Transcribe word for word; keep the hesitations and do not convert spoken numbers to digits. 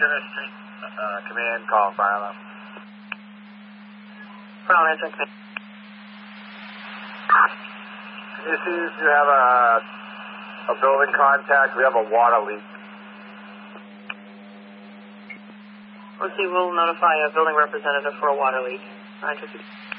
Center Street uh, Command, call fire alarm. Fire alarm answering command. Can you see if you have a, a building contact? We have a water leak. O C will notify a building representative for a water leak. nine two two.